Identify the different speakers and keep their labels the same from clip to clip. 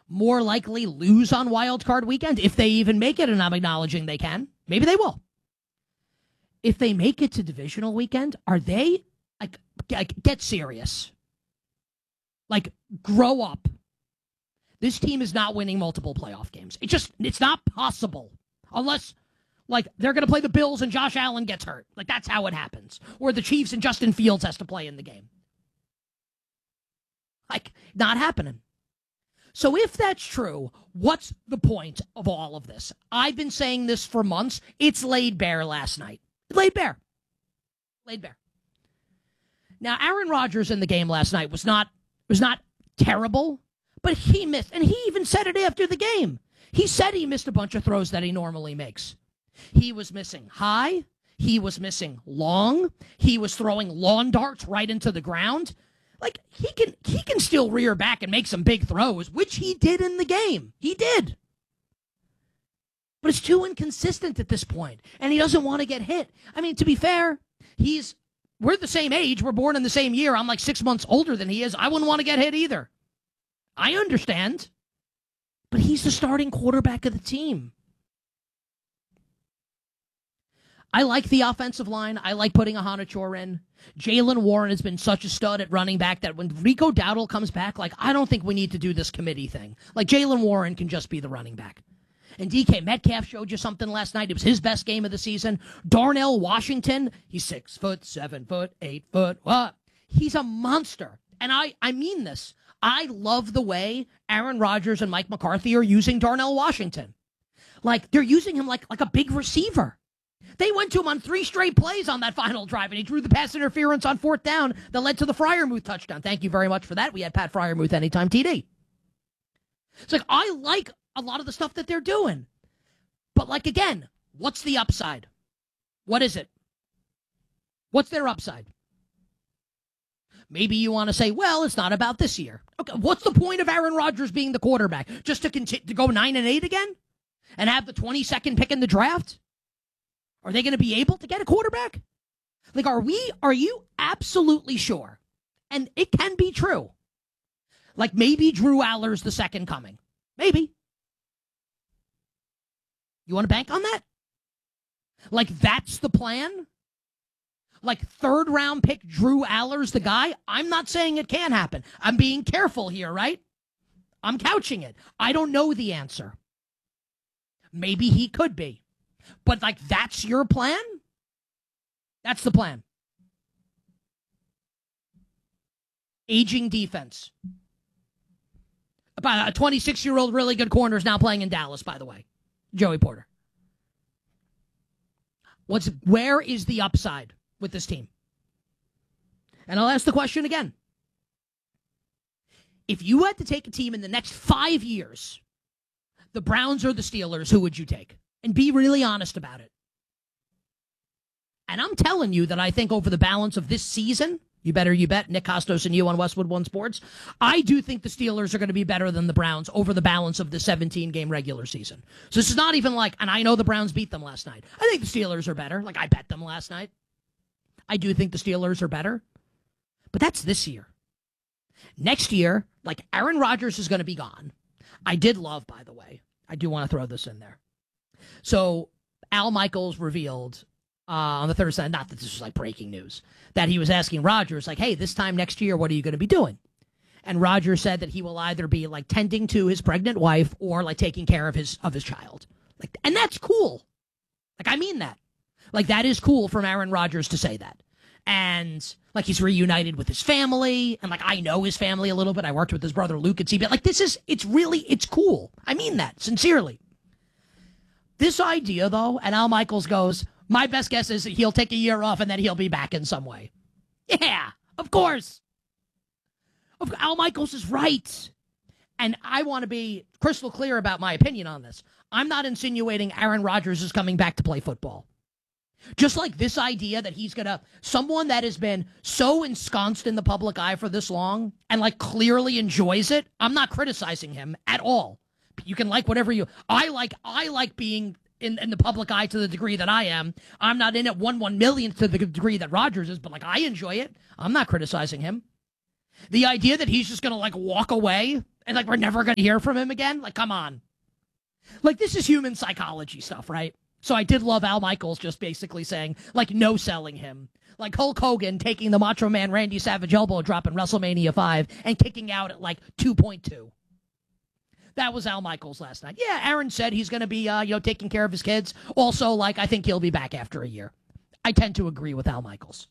Speaker 1: more likely lose on wild card weekend, if they even make it, and I'm acknowledging they can. Maybe they will. If they make it to divisional weekend, are they, like get serious. Like, grow up. This team is not winning multiple playoff games. It's not possible. Unless, like, they're going to play the Bills and Josh Allen gets hurt. Like, that's how it happens. Or the Chiefs and Justin Fields has to play in the game. Like, not happening. So if that's true, what's the point of all of this? I've been saying this for months. It's laid bare last night. Laid bare. Laid bare. Now, Aaron Rodgers in the game last night was not terrible, but he missed. And he even said it after the game. He said he missed a bunch of throws that he normally makes. He was missing high. He was missing long. He was throwing lawn darts right into the ground. Like, he can still rear back and make some big throws, which he did in the game. He did. But it's too inconsistent at this point, and he doesn't want to get hit. I mean, to be fair, we're the same age. We're born in the same year. I'm like 6 months older than he is. I wouldn't want to get hit either. I understand. But he's the starting quarterback of the team. I like the offensive line. I like putting Ahana in. Jaylen Warren has been such a stud at running back that when Rico Dowdle comes back, like, I don't think we need to do this committee thing. Like, Jaylen Warren can just be the running back. And DK Metcalf showed you something last night. It was his best game of the season. Darnell Washington, he's 6 foot, 7 foot, 8 foot. What? He's a monster. And I mean this. I love the way Aaron Rodgers and Mike McCarthy are using Darnell Washington. Like, they're using him like a big receiver. They went to him on 3 straight plays on that final drive, and he drew the pass interference on 4th down that led to the Freiermuth touchdown. Thank you very much for that. We had Pat Freiermuth anytime TD. It's like, I like a lot of the stuff that they're doing. But, like, again, what's the upside? What is it? What's their upside? Maybe you want to say, well, it's not about this year. Okay, what's the point of Aaron Rodgers being the quarterback? Just to go 9-8 again? And have the 22nd pick in the draft? Are they going to be able to get a quarterback? Like, are you absolutely sure? And it can be true. Like, maybe Drew Aller's the second coming. Maybe. You want to bank on that? Like, that's the plan? Like, 3rd round pick Drew Aller's the guy? I'm not saying it can happen. I'm being careful here, right? I'm couching it. I don't know the answer. Maybe he could be. But, like, that's your plan? That's the plan. Aging defense. About a 26-year-old really good corner is now playing in Dallas, by the way. Joey Porter. Where is the upside with this team? And I'll ask the question again. If you had to take a team in the next 5 years, the Browns or the Steelers, who would you take? And be really honest about it. And I'm telling you that I think over the balance of this season, you bet Nick Costos and you on Westwood One Sports, I do think the Steelers are going to be better than the Browns over the balance of the 17-game regular season. So this is not even like, and I know the Browns beat them last night. I think the Steelers are better. Like, I bet them last night. I do think the Steelers are better. But that's this year. Next year, like, Aaron Rodgers is going to be gone. I did love, by the way, I do want to throw this in there. So Al Michaels revealed on the Thursday, not that this was like breaking news, that he was asking Rodgers, like, hey, this time next year, what are you going to be doing? And Rodgers said that he will either be like tending to his pregnant wife or like taking care of his child. Like, and that's cool. Like, I mean that. Like, that is cool from Aaron Rodgers to say that. And like, he's reunited with his family, and like, I know his family a little bit. I worked with his brother Luke at CBS. Like, it's cool. I mean that sincerely. This idea, though, and Al Michaels goes, my best guess is that he'll take a year off and then he'll be back in some way. Yeah, of course. Al Michaels is right. And I want to be crystal clear about my opinion on this. I'm not insinuating Aaron Rodgers is coming back to play football. Just like this idea that he's going to, someone that has been so ensconced in the public eye for this long and like clearly enjoys it, I'm not criticizing him at all. You can like whatever you, I like being in the public eye to the degree that I am. I'm not in it 1/1,000,000th to the degree that Rodgers is, but like, I enjoy it. I'm not criticizing him. The idea that he's just going to like walk away And, like, we're never going to hear from him again? Like, come on. Like, this is human psychology stuff, right? So I did love Al Michaels just basically saying, like, no selling him. Like Hulk Hogan taking the Macho Man Randy Savage elbow drop in WrestleMania 5 and kicking out at, like, 2.2. That was Al Michaels last night. Yeah, Aaron said he's going to be, taking care of his kids. Also, like, I think he'll be back after a year. I tend to agree with Al Michaels.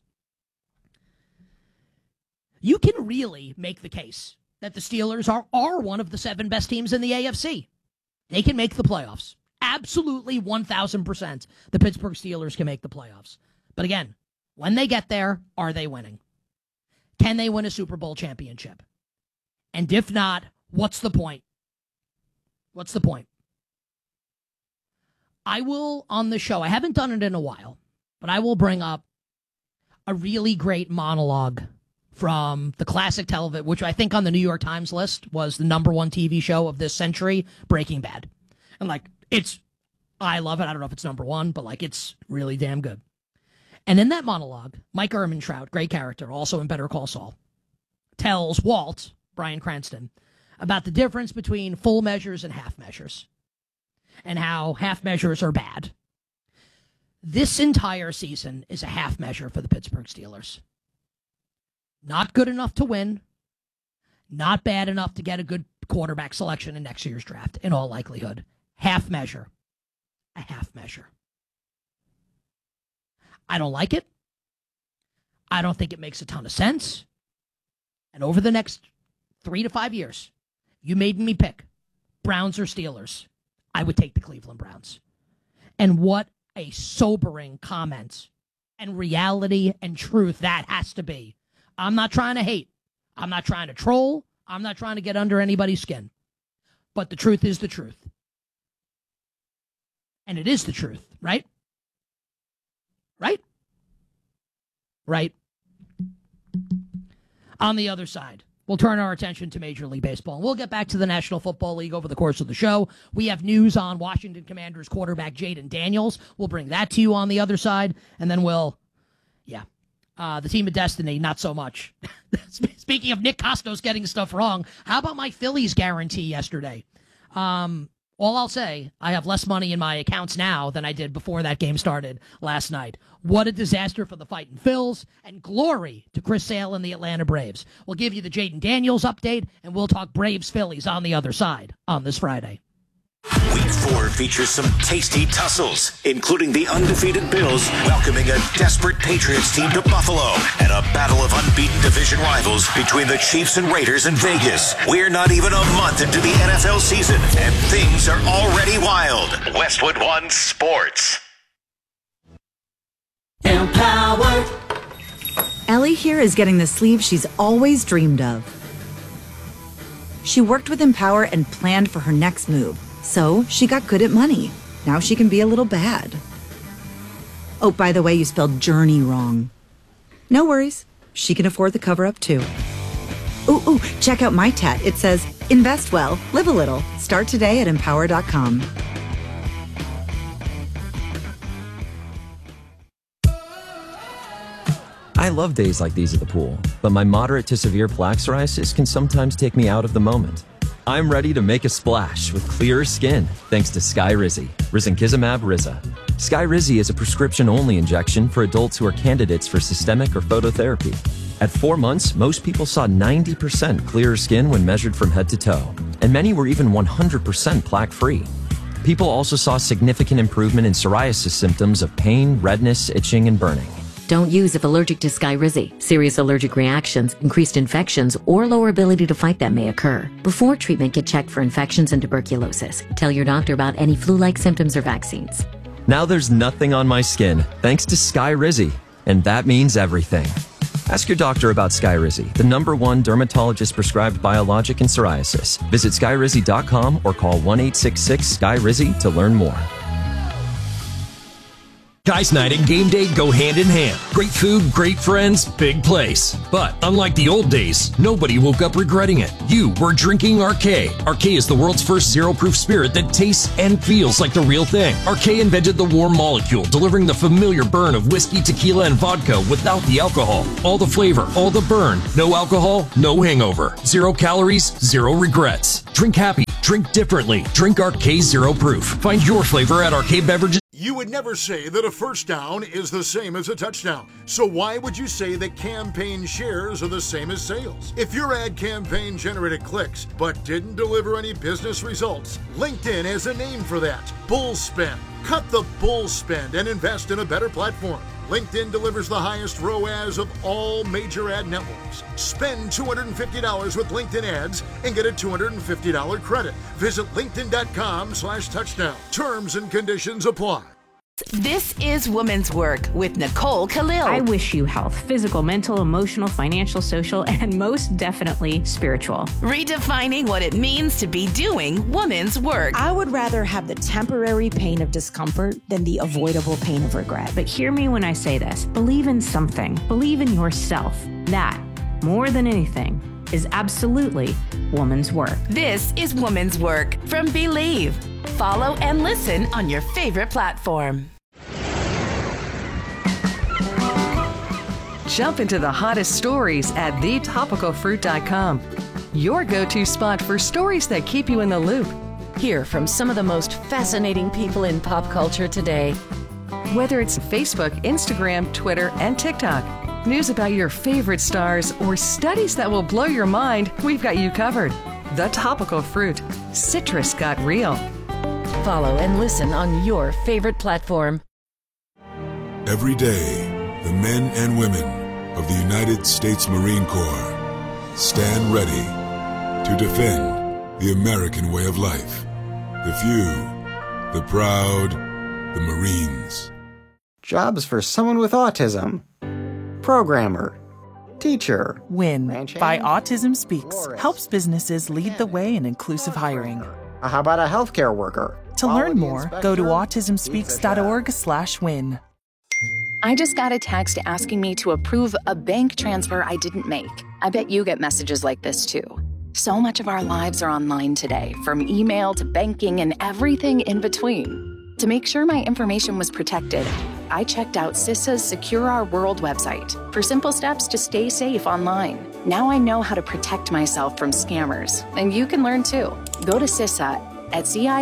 Speaker 1: You can really make the case that the Steelers are one of the 7 best teams in the AFC. They can make the playoffs. Absolutely 1,000%. The Pittsburgh Steelers can make the playoffs. But again, when they get there, are they winning? Can they win a Super Bowl championship? And if not, what's the point? What's the point? I will, on the show, I haven't done it in a while, but I will bring up a really great monologue from the classic television, which I think on the New York Times list was the #1 TV show of this century, Breaking Bad. And, like, I love it. I don't know if it's #1, but, like, it's really damn good. And in that monologue, Mike Ehrmantraut, great character, also in Better Call Saul, tells Walt, Bryan Cranston, about the difference between full measures and half measures and how half measures are bad. This entire season is a half measure for the Pittsburgh Steelers. Not good enough to win. Not bad enough to get a good quarterback selection in next year's draft, in all likelihood. Half measure. A half measure. I don't like it. I don't think it makes a ton of sense. And over the next 3 to 5 years, you made me pick Browns or Steelers. I would take the Cleveland Browns. And what a sobering comment and reality and truth that has to be. I'm not trying to hate. I'm not trying to troll. I'm not trying to get under anybody's skin. But the truth is the truth. And it is the truth, right? Right? Right. On the other side, we'll turn our attention to Major League Baseball. We'll get back to the National Football League over the course of the show. We have news on Washington Commanders quarterback Jaden Daniels. We'll bring that to you on the other side. And then the team of destiny, not so much. Speaking of Nick Costos getting stuff wrong, how about my Phillies guarantee yesterday? All I'll say, I have less money in my accounts now than I did before that game started last night. What a disaster for the fighting Phils, and glory to Chris Sale and the Atlanta Braves. We'll give you the Jaden Daniels update, and we'll talk Braves-Phillies on the other side on this Friday.
Speaker 2: Week 4 features some tasty tussles, including the undefeated Bills welcoming a desperate Patriots team to Buffalo and a battle of unbeaten division rivals between the Chiefs and Raiders in Vegas. We're not even a month into the NFL season, and things are already wild. Westwood One Sports.
Speaker 3: Empower.
Speaker 4: Ellie here is getting the sleeve she's always dreamed of. She worked with Empower and planned for her next move. So she got good at money. Now she can be a little bad. Oh, by the way, you spelled journey wrong. No worries. She can afford the cover-up too. Ooh, check out my tat. It says, invest well, live a little. Start today at empower.com.
Speaker 5: I love days like these at the pool, but my moderate to severe plaque psoriasis can sometimes take me out of the moment. I'm ready to make a splash with clearer skin thanks to Skyrizi, risankizumab Riza. Skyrizi is a prescription-only injection for adults who are candidates for systemic or phototherapy. At 4 months, most people saw 90% clearer skin when measured from head to toe, and many were even 100% plaque-free. People also saw significant improvement in psoriasis symptoms of pain, redness, itching, and burning.
Speaker 6: Don't use if allergic to Skyrizi. Serious allergic reactions, increased infections, or lower ability to fight them may occur. Before treatment, get checked for infections and tuberculosis. Tell your doctor about any flu-like symptoms or vaccines.
Speaker 5: Now there's nothing on my skin, thanks to Skyrizi, and that means everything. Ask your doctor about Skyrizi, the #1 dermatologist-prescribed biologic in psoriasis. Visit skyrizi.com or call 1-866-SKYRIZI to learn more.
Speaker 3: Guys night and game day go hand in hand. Great food, great friends, big place. But unlike the old days, nobody woke up regretting it. You were drinking Arcade. Arcade is the world's first zero-proof spirit that tastes and feels like the real thing. Arcade invented the warm molecule, delivering the familiar burn of whiskey, tequila, and vodka without the alcohol. All the flavor, all the burn. No alcohol, no hangover. 0 calories, 0 regrets. Drink happy, drink differently. Drink Arcade Zero Proof. Find your flavor at Arcade Beverages.
Speaker 7: You would never say that a first down is the same as a touchdown. So why would you say that campaign shares are the same as sales? If your ad campaign generated clicks but didn't deliver any business results, LinkedIn has a name for that: bull spend. Cut the bull spend and invest in a better platform. LinkedIn delivers the highest ROAS of all major ad networks. Spend $250 with LinkedIn ads and get a $250 credit. Visit linkedin.com/touchdown. Terms and conditions apply.
Speaker 8: This is Women's Work with Nicole Khalil.
Speaker 9: I wish you health, physical, mental, emotional, financial, social, and most definitely spiritual.
Speaker 8: Redefining what it means to be doing women's work.
Speaker 10: I would rather have the temporary pain of discomfort than the avoidable pain of regret.
Speaker 9: But hear me when I say this. Believe in something. Believe in yourself. That, more than anything, is absolutely woman's work.
Speaker 8: This is Women's Work from Believe. Follow and listen on your favorite platform.
Speaker 11: Jump into the hottest stories at thetopicalfruit.com. Your go-to spot for stories that keep you in the loop.
Speaker 12: Hear from some of the most fascinating people in pop culture today.
Speaker 11: Whether it's Facebook, Instagram, Twitter, and TikTok, news about your favorite stars, or studies that will blow your mind, we've got you covered. The Topical Fruit. Citrus got real.
Speaker 12: Follow and listen on your favorite platform.
Speaker 13: Every day, the men and women of the United States Marine Corps stand ready to defend the American way of life. The few, the proud, the Marines.
Speaker 14: Jobs for someone with autism. Programmer. Teacher.
Speaker 15: WIN by Autism Speaks helps businesses lead the way in inclusive hiring.
Speaker 14: How about a healthcare worker?
Speaker 15: To learn more, go to autismspeaks.org/win.
Speaker 16: I just got a text asking me to approve a bank transfer I didn't make. I bet you get messages like this too. So much of our lives are online today, from email to banking and everything in between. To make sure my information was protected, I checked out CISA's Secure Our World website for simple steps to stay safe online. Now I know how to protect myself from scammers, and you can learn too. Go to CISA at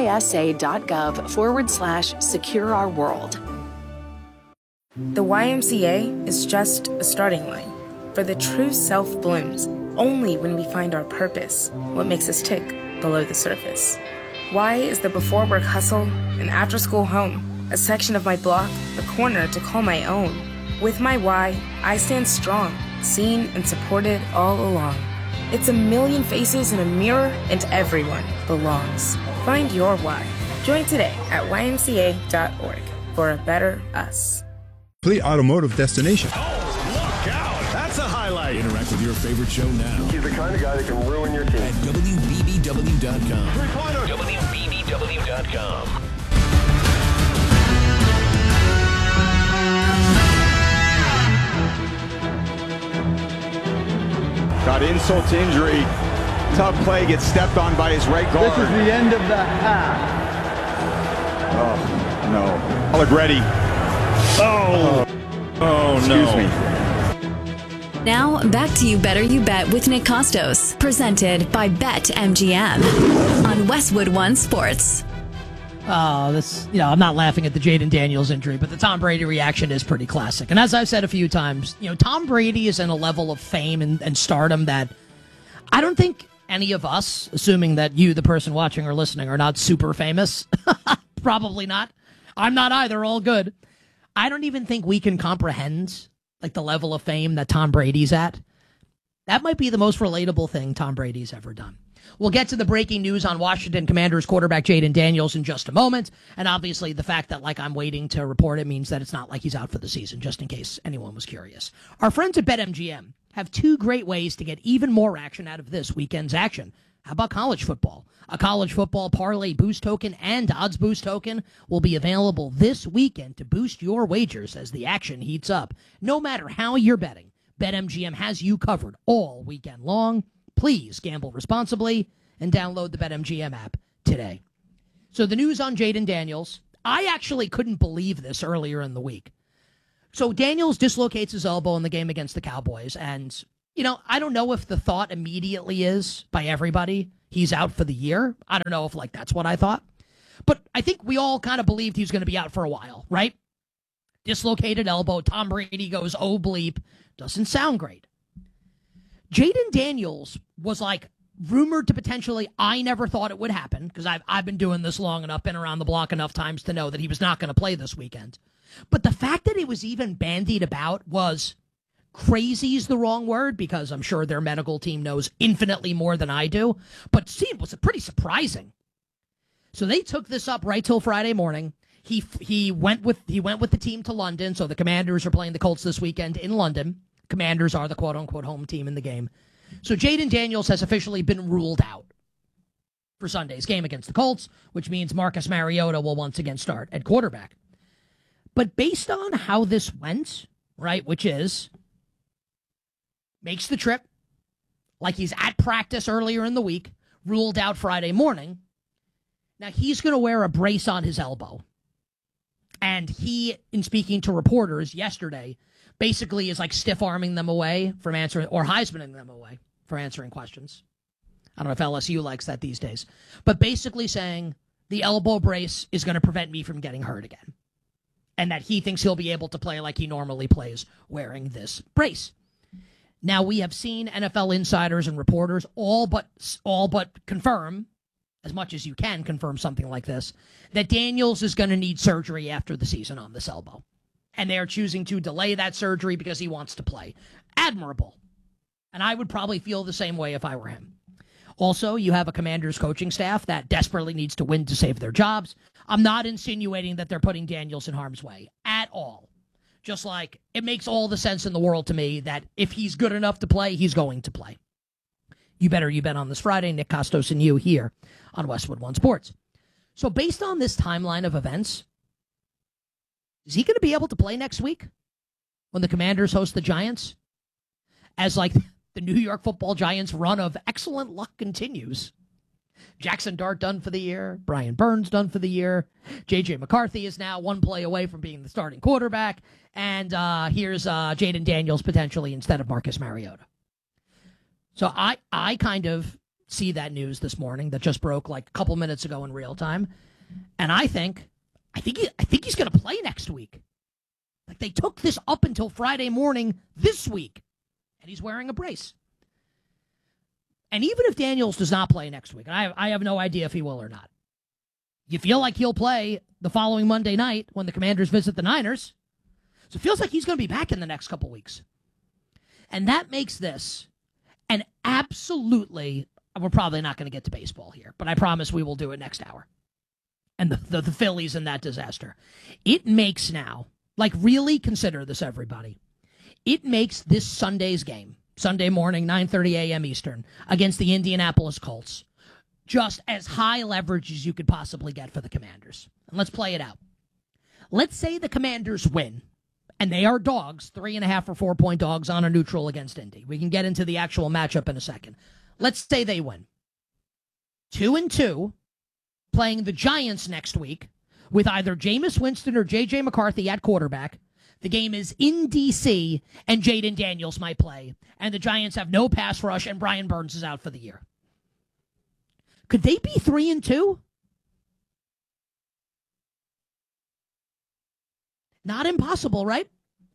Speaker 16: cisa.gov/Secure Our World.
Speaker 17: The YMCA is just a starting line, for the true self blooms only when we find our purpose, what makes us tick below the surface. Y is the before work hustle, an after school home, a section of my block, a corner to call my own. With my Y, I stand strong, seen and supported all along. It's a million faces in a mirror, and everyone belongs. Find your why. Join today at ymca.org for a better us.
Speaker 18: Complete automotive destination.
Speaker 19: Oh, look out! That's a highlight. Interact with your favorite show now.
Speaker 20: He's the kind of guy that can ruin your team.
Speaker 19: At WBBW.com.
Speaker 20: Three-pointer.
Speaker 19: WBBW.com.
Speaker 21: Got insult to injury. Tough play, gets stepped on by his right guard.
Speaker 22: This is the end of the half.
Speaker 21: Oh, no. Allegretti. Oh, no.
Speaker 20: Excuse me.
Speaker 23: Now, back to You Better You Bet with Nick Costos, presented by BetMGM on Westwood One Sports.
Speaker 1: I'm not laughing at the Jaden Daniels injury, but the Tom Brady reaction is pretty classic. And as I've said a few times, Tom Brady is in a level of fame and stardom that I don't think any of us, assuming that you, the person watching or listening, are not super famous, probably not. I'm not either, all good. I don't even think we can comprehend the level of fame that Tom Brady's at. That might be the most relatable thing Tom Brady's ever done. We'll get to the breaking news on Washington Commanders quarterback Jaden Daniels in just a moment. And obviously the fact that I'm waiting to report it means that it's not like he's out for the season, just in case anyone was curious. Our friends at BetMGM have two great ways to get even more action out of this weekend's action. How about college football? A college football parlay boost token and odds boost token will be available this weekend to boost your wagers as the action heats up. No matter how you're betting, BetMGM has you covered all weekend long. Please gamble responsibly and download the BetMGM app today. So the news on Jayden Daniels, I actually couldn't believe this earlier in the week. So Daniels dislocates his elbow in the game against the Cowboys, and I don't know if the thought immediately is, by everybody, he's out for the year. I don't know if, that's what I thought. But I think we all kind of believed he was going to be out for a while, right? Dislocated elbow. Tom Brady goes, oh, bleep. Doesn't sound great. Jayden Daniels was, rumored to potentially, I never thought it would happen, because I've been doing this long enough, been around the block enough times to know that he was not going to play this weekend. But the fact that it was even bandied about was... crazy is the wrong word, because I'm sure their medical team knows infinitely more than I do, but it was pretty surprising. So they took this up right till Friday morning. He went with the team to London, so the Commanders are playing the Colts this weekend in London. Commanders are the quote-unquote home team in the game. So Jayden Daniels has officially been ruled out for Sunday's game against the Colts, which means Marcus Mariota will once again start at quarterback. But based on how this went, right, which is... makes the trip, like he's at practice earlier in the week, ruled out Friday morning. Now, he's going to wear a brace on his elbow. And he, in speaking to reporters yesterday, basically is stiff-arming them away from answering, or Heismaning them away from answering questions. I don't know if LSU likes that these days. But basically saying the elbow brace is going to prevent me from getting hurt again. And that he thinks he'll be able to play like he normally plays wearing this brace. Now, we have seen NFL insiders and reporters all but confirm, as much as you can confirm something like this, that Daniels is going to need surgery after the season on this elbow. And they are choosing to delay that surgery because he wants to play. Admirable. And I would probably feel the same way if I were him. Also, you have a Commanders coaching staff that desperately needs to win to save their jobs. I'm not insinuating that they're putting Daniels in harm's way at all. Just like it makes all the sense in the world to me that if he's good enough to play, he's going to play. You bet on this Friday. Nick Costos and you here on Westwood One Sports. So based on this timeline of events, is he going to be able to play next week when the Commanders host the Giants? As the New York Football Giants run of excellent luck continues. Jackson Dart done for the year. Brian Burns done for the year. J.J. McCarthy is now one play away from being the starting quarterback. And here's Jayden Daniels potentially instead of Marcus Mariota. So I kind of see that news this morning that just broke a couple minutes ago in real time. And I think he's going to play next week. They took this up until Friday morning this week. And he's wearing a brace. And even if Daniels does not play next week, and I have no idea if he will or not, you feel like he'll play the following Monday night when the Commanders visit the Niners. So it feels like he's going to be back in the next couple weeks. And that makes this an absolutely, we're probably not going to get to baseball here, but I promise we will do it next hour. And the Phillies and that disaster. It makes now, really consider this, everybody. It makes this Sunday's game, Sunday morning, 9:30 a.m. Eastern, against the Indianapolis Colts, just as high leverage as you could possibly get for the Commanders. And let's play it out. Let's say the Commanders win, and they are dogs, 3.5 or 4 point dogs on a neutral against Indy. We can get into the actual matchup in a second. Let's say they win. 2-2, playing the Giants next week, with either Jameis Winston or J.J. McCarthy at quarterback. The game is in D.C., and Jayden Daniels might play. And the Giants have no pass rush, and Brian Burns is out for the year. Could they be 3-2? Not impossible, right?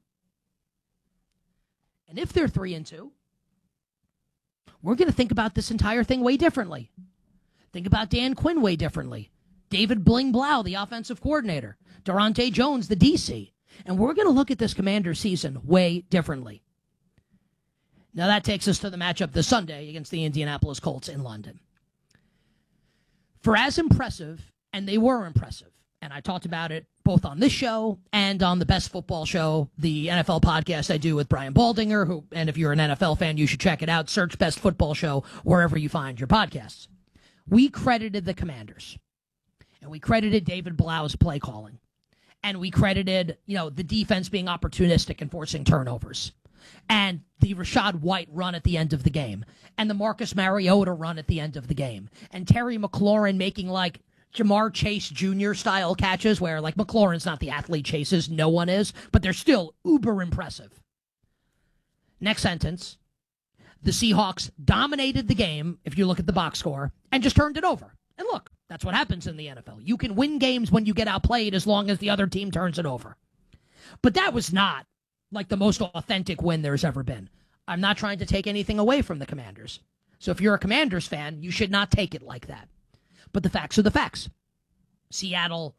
Speaker 1: And if they're 3-2, we're going to think about this entire thing way differently. Think about Dan Quinn way differently. David Bling Blau, the offensive coordinator. Durante Jones, the DC. And we're going to look at this Commanders season way differently. Now that takes us to the matchup this Sunday against the Indianapolis Colts in London. For as impressive, and they were impressive, and I talked about it both on this show and on the Best Football Show, the NFL podcast I do with Brian Baldinger, and if you're an NFL fan, you should check it out. Search Best Football Show wherever you find your podcasts. We credited the Commanders, and we credited David Blau's play calling, and we credited, the defense being opportunistic and forcing turnovers, and the Rachaad White run at the end of the game, and the Marcus Mariota run at the end of the game, and Terry McLaurin making Jamar Chase Jr. style catches where McLaurin's not the athlete Chases, no one is, but they're still uber impressive. Next sentence. The Seahawks dominated the game, if you look at the box score, and just turned it over. And look, that's what happens in the NFL. You can win games when you get outplayed as long as the other team turns it over. But that was not the most authentic win there's ever been. I'm not trying to take anything away from the Commanders. So if you're a Commanders fan, you should not take it like that. But the facts are the facts. Seattle,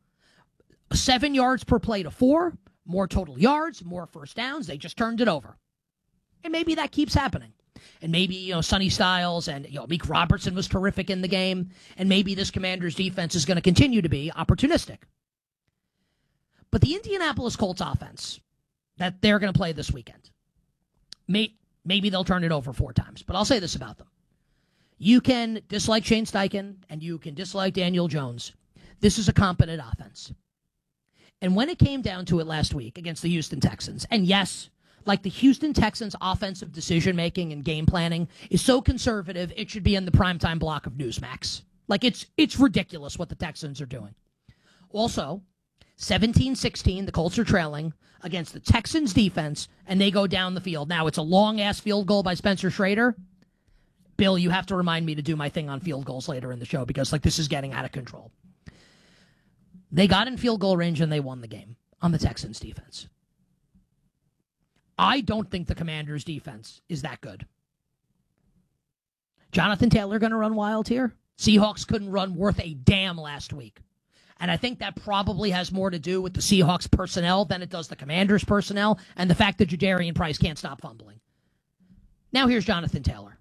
Speaker 1: 7 yards per play to 4, more total yards, more first downs. They just turned it over. And maybe that keeps happening. And maybe, Sonny Styles and Meek Robertson was terrific in the game. And maybe this Commanders defense is going to continue to be opportunistic. But the Indianapolis Colts offense that they're going to play this weekend, maybe they'll turn it over 4 times. But I'll say this about them. You can dislike Shane Steichen, and you can dislike Daniel Jones. This is a competent offense. And when it came down to it last week against the Houston Texans, and yes, the Houston Texans' offensive decision-making and game planning is so conservative, it should be in the primetime block of Newsmax. It's ridiculous what the Texans are doing. Also, 17-16, the Colts are trailing against the Texans' defense, and they go down the field. Now, it's a long-ass field goal by Spencer Schrader. Bill, you have to remind me to do my thing on field goals later in the show because this is getting out of control. They got in field goal range and they won the game on the Texans defense. I don't think the Commanders defense is that good. Jonathan Taylor going to run wild here? Seahawks couldn't run worth a damn last week. And I think that probably has more to do with the Seahawks personnel than it does the Commanders personnel and the fact that Jadarian Price can't stop fumbling. Now here's Jonathan Taylor.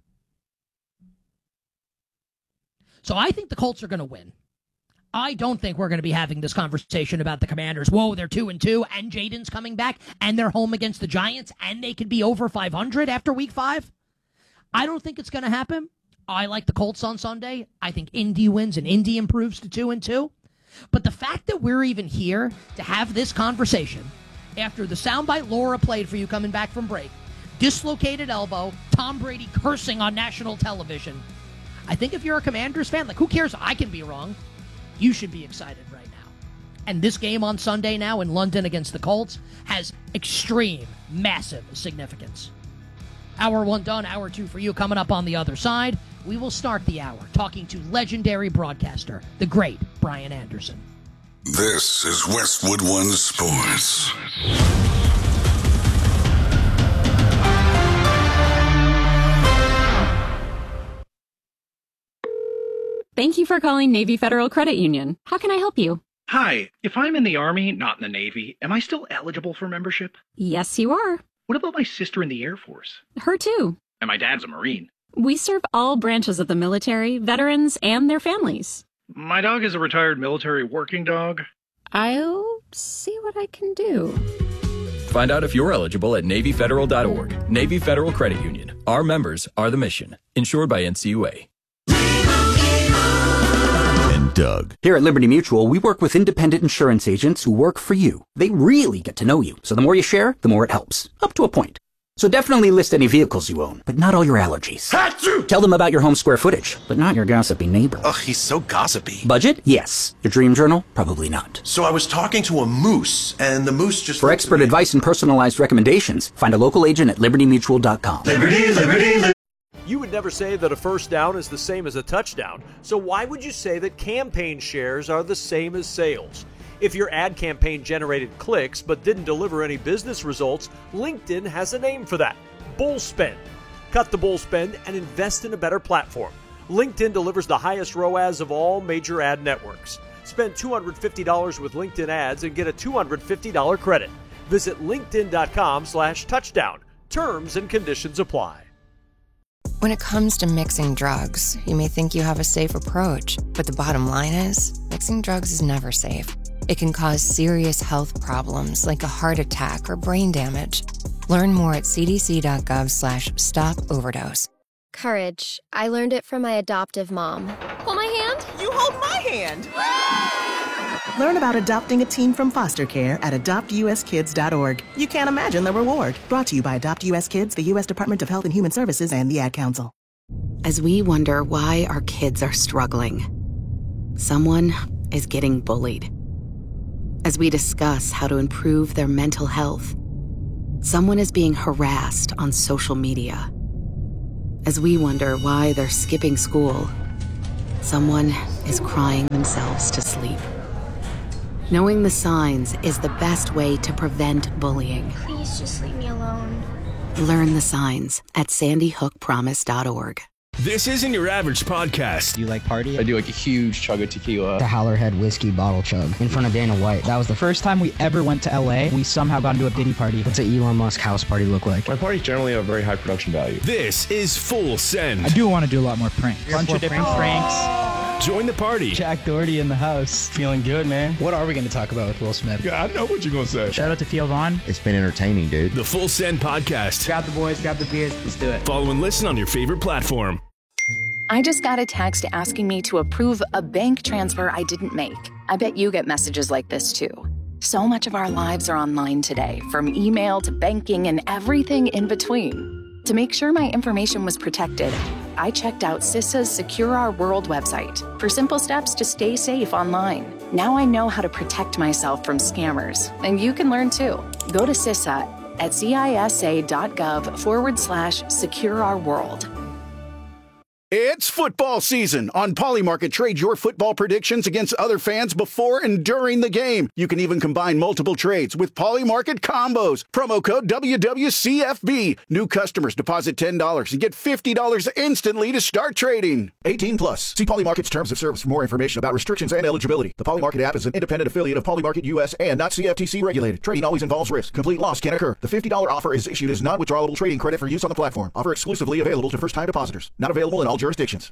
Speaker 1: So I think the Colts are going to win. I don't think we're going to be having this conversation about the Commanders. Whoa, they're 2-2, and Jaden's coming back, and they're home against the Giants, and they could be over 500 after Week 5. I don't think it's going to happen. I like the Colts on Sunday. I think Indy wins, and Indy improves to 2-2. But the fact that we're even here to have this conversation after the soundbite Laura played for you coming back from break, dislocated elbow, Tom Brady cursing on national television, I think if you're a Commanders fan, who cares? I can be wrong. You should be excited right now. And this game on Sunday now in London against the Colts has extreme, massive significance. Hour 1 done, hour 2 for you. Coming up on the other side, we will start the hour talking to legendary broadcaster, the great Brian Anderson.
Speaker 13: This is Westwood One Sports.
Speaker 2: Thank you for calling Navy Federal Credit Union. How can I help you?
Speaker 4: Hi, if I'm in the Army, not in the Navy, am I still eligible for membership?
Speaker 2: Yes, you are.
Speaker 4: What about my sister in the Air Force?
Speaker 2: Her too.
Speaker 4: And my dad's a Marine.
Speaker 2: We serve all branches of the military, veterans, and their families.
Speaker 4: My dog is a retired military working dog.
Speaker 2: I'll see what I can do.
Speaker 5: Find out if you're eligible at NavyFederal.org. Navy Federal Credit Union. Our members are the mission. Insured by NCUA.
Speaker 6: Doug. Here at Liberty Mutual, we work with independent insurance agents who work for you. They really get to know you. So the more you share, the more it helps. Up to a point. So definitely list any vehicles you own, but not all your allergies. Achoo! Tell them about your home square footage, but not your gossipy neighbor.
Speaker 24: Ugh, he's so gossipy.
Speaker 6: Budget? Yes. Your dream journal? Probably not.
Speaker 24: So I was talking to a moose, and the moose just...
Speaker 6: For expert advice and personalized recommendations, find a local agent at libertymutual.com.
Speaker 24: Liberty.
Speaker 25: You would never say that a first down is the same as a touchdown, so why would you say that campaign shares are the same as sales? If your ad campaign generated clicks but didn't deliver any business results, LinkedIn has a name for that: bull spend. Cut the bull spend and invest in a better platform. LinkedIn delivers the highest ROAS of all major ad networks. Spend $250 with LinkedIn ads and get a $250 credit. Visit linkedin.com/touchdown. Terms and conditions apply.
Speaker 26: When it comes to mixing drugs, you may think you have a safe approach, but the bottom line is, mixing drugs is never safe. It can cause serious health problems like a heart attack or brain damage. Learn more at cdc.gov/stop-overdose.
Speaker 3: Courage. I learned it from my adoptive mom. Hold my hand.
Speaker 7: You hold my hand.
Speaker 8: Learn about adopting a teen from foster care at adoptuskids.org. You can't imagine the reward. Brought to you by Adopt US Kids, the U.S. Department of Health and Human Services, and the Ad Council.
Speaker 9: As we wonder why our kids are struggling, someone is getting bullied. As we discuss how to improve their mental health, someone is being harassed on social media. As we wonder why they're skipping school, someone is crying themselves to sleep. Knowing the signs is the best way to prevent bullying.
Speaker 3: Please just leave me alone.
Speaker 9: Learn the signs at sandyhookpromise.org.
Speaker 19: This isn't your average podcast.
Speaker 10: Do you like party?
Speaker 11: I do like a huge chug of tequila.
Speaker 10: The Howlerhead whiskey bottle chug in front of Dana White. That was the first time we ever went to LA. We somehow got into a Diddy party. What's an Elon Musk house party look like?
Speaker 11: My parties generally have very high production value.
Speaker 19: This is Full Send.
Speaker 10: I do want to do a lot more pranks. Bunch of different pranks.
Speaker 19: Join the party.
Speaker 10: Jack Doherty in the house.
Speaker 11: Feeling good, man.
Speaker 10: What are we going to talk about with Will Smith?
Speaker 18: Yeah, I know what you're going to say.
Speaker 10: Shout out to Theo Vaughn.
Speaker 27: It's been entertaining, dude.
Speaker 19: The Full Send podcast.
Speaker 10: Grab the boys, grab the beers. Let's do it.
Speaker 19: Follow and listen on your favorite platform.
Speaker 16: I just got a text asking me to approve a bank transfer I didn't make. I bet you get messages like this too. So much of our lives are online today, from email to banking and everything in between. To make sure my information was protected, I checked out CISA's Secure Our World website for simple steps to stay safe online. Now I know how to protect myself from scammers, and you can learn too. Go to CISA at cisa.gov/secure-our-world.
Speaker 28: It's football season. On Polymarket, trade your football predictions against other fans before and during the game. You can even combine multiple trades with Polymarket combos. Promo code WWCFB. New customers deposit $10 and get $50 instantly to start trading. 18 plus. See Polymarket's terms of service for more information about restrictions and eligibility. The Polymarket app is an independent affiliate of Polymarket US and not CFTC regulated. Trading always involves risk. Complete loss can occur. The $50 offer is issued as non-withdrawable trading credit for use on the platform. Offer exclusively available to first-time depositors. Not available in all jurisdictions.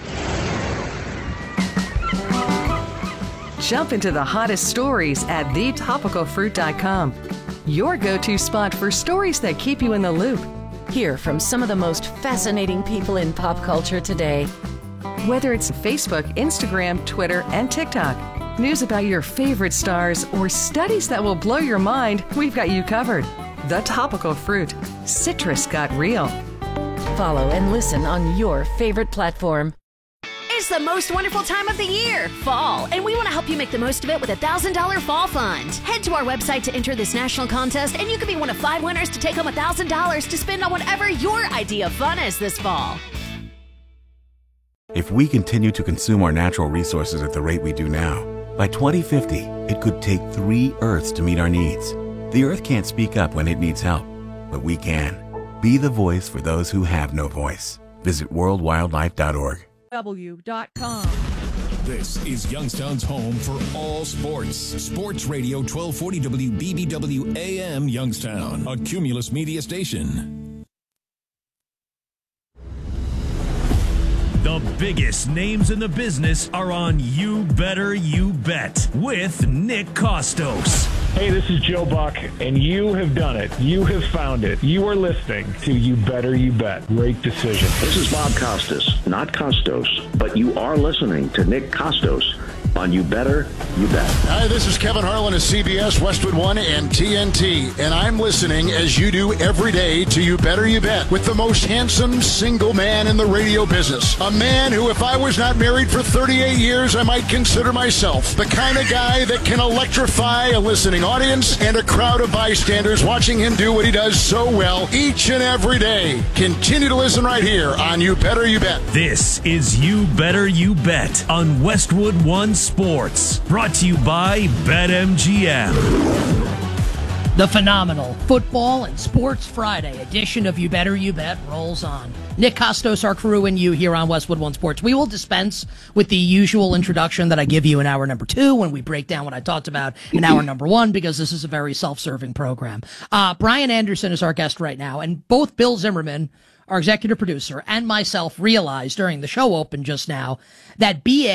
Speaker 12: Jump into the hottest stories at thetopicalfruit.com. Your go-to spot for stories that keep you in the loop. Hear from some of the most fascinating people in pop culture today. Whether it's Facebook, Instagram, Twitter, and TikTok, news about your favorite stars, or studies that will blow your mind, we've got you covered. The Topical Fruit. Citrus got real. Follow and listen on your favorite platform.
Speaker 29: It's the most wonderful time of the year, fall, and we want to help you make the most of it with a $1,000 fall fund. Head to our website to enter this national contest, and you can be one of 5 winners to take home $1,000 to spend on whatever your idea of fun is this fall.
Speaker 30: If we continue to consume our natural resources at the rate we do now, by 2050, it could take 3 Earths to meet our needs. The Earth can't speak up when it needs help, but we can. Be the voice for those who have no voice. Visit worldwildlife.org.
Speaker 31: W.com.
Speaker 19: This is Youngstown's home for all sports. Sports Radio 1240 WBBW AM Youngstown, a Cumulus media station. The biggest names in the business are on You Better You Bet with Nick Costos.
Speaker 32: Hey, this is Joe Buck, and you have done it. You have found it. You are listening to You Better You Bet. Great decision.
Speaker 33: This is Bob Costas, not Costos, but you are listening to Nick Costos on You Better You Bet.
Speaker 34: Hi, this is Kevin Harlan of CBS, Westwood One, and TNT, and I'm listening as you do every day to You Better You Bet with the most handsome single man in the radio business. A man who, if I was not married for 38 years, I might consider myself the kind of guy that can electrify a listening audience and a crowd of bystanders watching him do what he does so well each and every day. Continue to listen right here on You Better You Bet.
Speaker 19: This is You Better You Bet on Westwood One Sports, brought to you by BetMGM.
Speaker 1: The phenomenal Football and Sports Friday edition of You Better You Bet rolls on. Nick Costos, our crew, and you here on Westwood One Sports. We will dispense with the usual introduction that I give you in hour number 2 when we break down what I talked about in hour number 1, because this is a very self-serving program. Brian Anderson is our guest right now, and both Bill Zimmerman, our executive producer, and myself realized during the show open just now that BA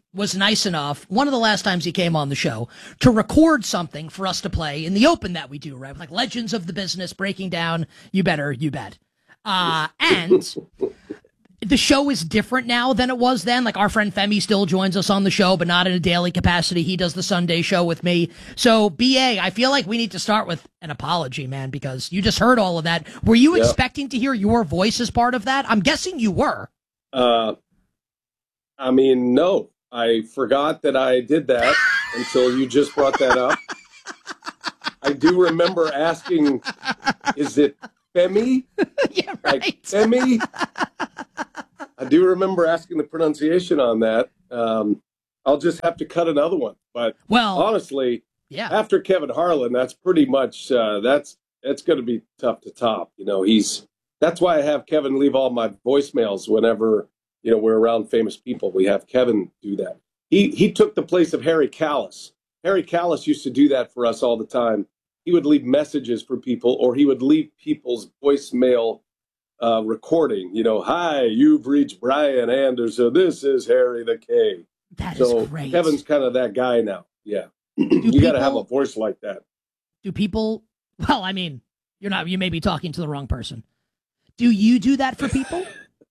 Speaker 1: was nice enough, one of the last times he came on the show, to record something for us to play in the open that we do, right? Like Legends of the Business, breaking down You Better, You Bet. And the show is different now than it was then. Like our friend Femi still joins us on the show, but not in a daily capacity. He does the Sunday show with me. So BA, I feel like we need to start with an apology, man, because you just heard all of that. Were you expecting to hear your voice as part of that? I'm guessing you were.
Speaker 2: I mean, no. I forgot that I did that until you just brought that up. I do remember asking, is it Femi?
Speaker 1: Yeah, right.
Speaker 2: Like Femi? I do remember asking the pronunciation on that. I'll just have to cut another one. But honestly, after Kevin Harlan, that's pretty much that's going to be tough to top. You know, that's why I have Kevin leave all my voicemails whenever we're around famous people. We have Kevin do that. He took the place of Harry Callis. Harry Callis used to do that for us all the time. He would leave messages for people, or he would leave people's voicemail recording. Hi, you've reached Brian Anderson. This is Harry the K.
Speaker 1: That is great.
Speaker 2: Kevin's kind of that guy now. Yeah. You got to have a voice like that.
Speaker 1: Do people, well, I mean, you may be talking to the wrong person. Do you do that for people?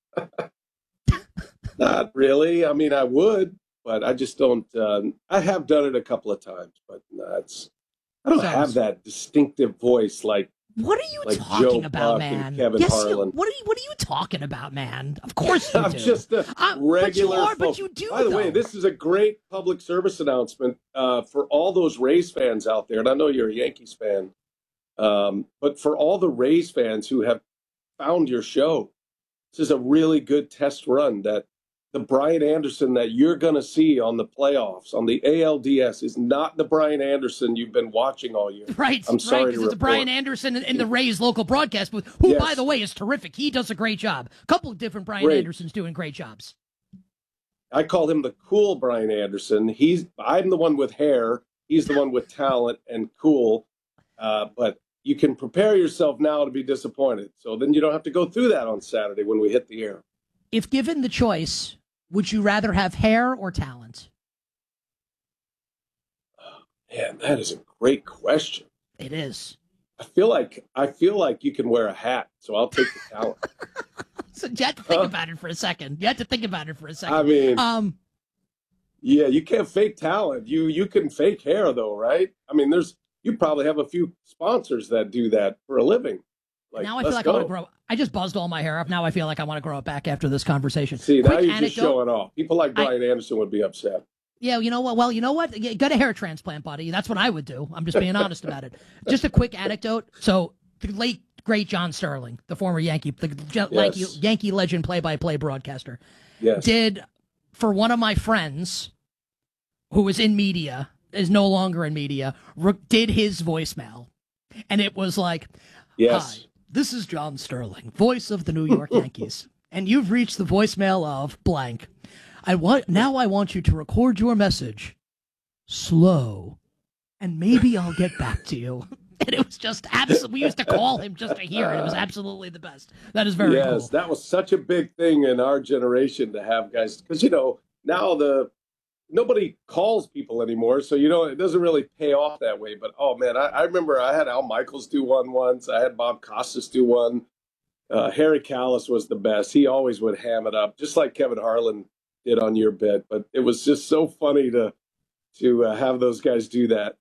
Speaker 2: Not really. I mean, I would, but I just don't. I have done it a couple of times, but I don't have that distinctive voice like.
Speaker 1: What are you talking
Speaker 2: Joe
Speaker 1: about,
Speaker 2: Buck
Speaker 1: man?
Speaker 2: And Kevin Harlan.
Speaker 1: What are you talking about, man? Of course you
Speaker 2: I'm
Speaker 1: do.
Speaker 2: just a regular.
Speaker 1: But you do.
Speaker 2: By the way, this is a great public service announcement for all those Rays fans out there, and I know you're a Yankees fan, but for all the Rays fans who have found your show, this is a really good test run. That the Brian Anderson that you're going to see on the playoffs, on the ALDS, is not the Brian Anderson you've been watching all year.
Speaker 1: Right.
Speaker 2: I'm sorry
Speaker 1: because it's Brian Anderson in the Rays local broadcast booth, who, by the way, is terrific. He does a great job. A couple of different Brian Andersons doing great jobs.
Speaker 2: I call him the cool Brian Anderson. I'm the one with hair. He's the one with talent and cool. But you can prepare yourself now to be disappointed. So then you don't have to go through that on Saturday when we hit the air.
Speaker 1: If given the choice, would you rather have hair or talent?
Speaker 2: Oh, man, that is a great question.
Speaker 1: It is.
Speaker 2: I feel like you can wear a hat, so I'll take the talent.
Speaker 1: So you have to think about it for a second. I
Speaker 2: mean, yeah, you can't fake talent. You can fake hair, though, right? I mean, you probably have a few sponsors that do that for a living. Like,
Speaker 1: now I feel like I want to grow. I just buzzed all my hair up. Now I feel like I want to grow it back after this conversation.
Speaker 2: See, now you're just showing off. People like Brian Anderson would be upset.
Speaker 1: Yeah, you know what? Well, you know what? Get a hair transplant, buddy. That's what I would do. I'm just being honest about it. Just a quick anecdote. So the late, great John Sterling, the former Yankee legend, play-by-play broadcaster, did for one of my friends who was in media, is no longer in media, did his voicemail. And it was like, hi, this is John Sterling, voice of the New York Yankees. And you've reached the voicemail of blank. Now I want you to record your message slow, and maybe I'll get back to you. And it was just we used to call him just to hear it. It was absolutely the best. That is very cool.
Speaker 2: Yes, that was such a big thing in our generation to have guys, because, now nobody calls people anymore, so it doesn't really pay off that way. But oh man, I remember I had Al Michaels do one once. I had Bob Costas do one. Harry Callis was the best. He always would ham it up, just like Kevin Harlan did on your bit. But it was just so funny to have those guys do that.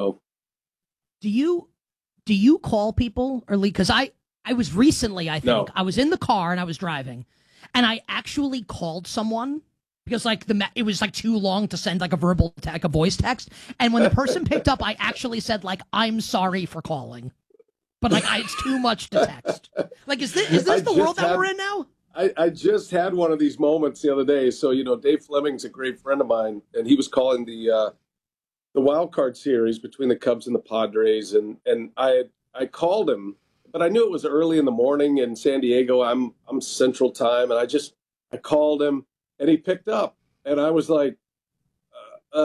Speaker 1: Do you call people, or because I was recently, I think I was in the car and I was driving, and I actually called someone. Because it was too long to send a verbal a voice text, and when the person picked up, I actually said I'm sorry for calling, but it's too much to text. Is this the world that we're in now?
Speaker 2: I just had one of these moments the other day. So Dave Fleming's a great friend of mine, and he was calling the wild card series between the Cubs and the Padres, and I called him, but I knew it was early in the morning in San Diego. I'm Central Time, and I called him. And he picked up, and I was like, he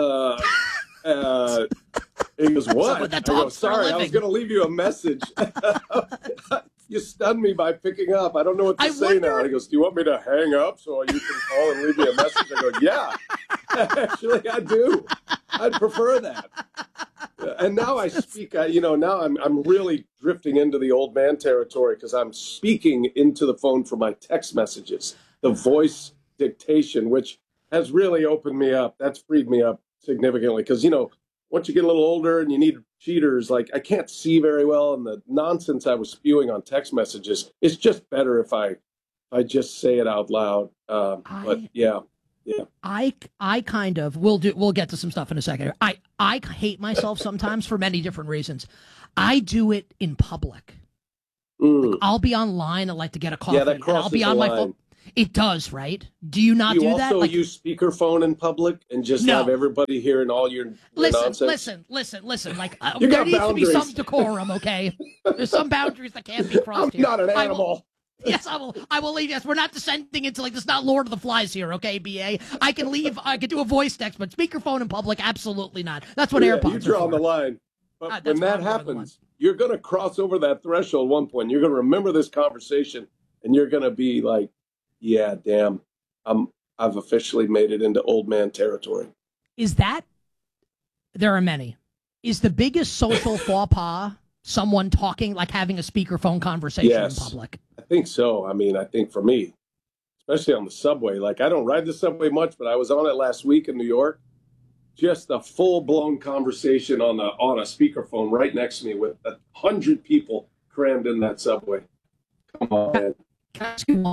Speaker 2: goes, what? I go, sorry, I was going to leave you a message. You stunned me by picking up. I don't know what to say now. And he goes, do you want me to hang up so you can call and leave me a message? I go, yeah. Actually, I do. I'd prefer that. And now I speak, now I'm really drifting into the old man territory because I'm speaking into the phone for my text messages, the voice dictation, which has really opened me up. That's freed me up significantly because, once you get a little older and you need cheaters, like I can't see very well, and the nonsense I was spewing on text messages, it's just better if I just say it out loud. But yeah.
Speaker 1: I kind of we'll get to some stuff in a second. I hate myself sometimes for many different reasons. I do it in public. Like, I'll be online. I like to get a coffee.
Speaker 2: Yeah, that crosses
Speaker 1: I'll be on my phone. It does, right? Do you not do that?
Speaker 2: You also use speakerphone in public and just have everybody hearing all your nonsense?
Speaker 1: Listen. Like there needs to be some decorum, okay? There's some boundaries that can't be crossed here.
Speaker 2: I'm not an animal.
Speaker 1: Yes, I will leave. Yes, we're not descending into this is not Lord of the Flies here, okay, BA? I can leave. I can do a voice text, but speakerphone in public, absolutely not. That's what AirPods
Speaker 2: you draw
Speaker 1: are for.
Speaker 2: the line. But when that happens, you're going to cross over that threshold at one point. You're going to remember this conversation, and you're going to be like, yeah, damn, I've officially made it into old man territory.
Speaker 1: There are many. Is the biggest social faux pas someone talking, like having a speakerphone conversation in public?
Speaker 2: I think so. I mean, I think for me, especially on the subway, like I don't ride the subway much, but I was on it last week in New York. Just a full-blown conversation on a speakerphone right next to me with 100 people crammed in that subway. Come on, man.
Speaker 1: Can I ask you